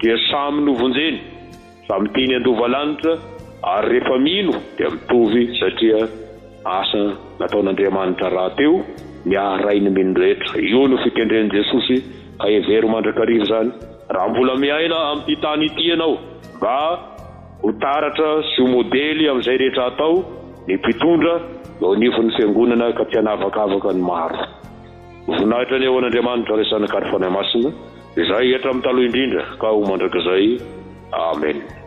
dia samy novonjeny, samy tiany andovalanitra, ary rehefa mino dia mitovy satria asa nataon'Andriamanitra raha teo miarainy mino rehetra. Io no fikendren'i Jesosy ka hevery mandrakarivo zany. Raha mbola miaina amin'ity tany ity ianao mba ho taratra sy ho modely amin'izay rehetra atao, ny mpitondra eo anivon'ny fiangonana ka tsy hanavakavaka ny maro. Voninahitra ny eo an'Andriamanitra resana kary fanahy masina, izay hatramin'ny taloha indrindra ka ho mandrakizay. Amen.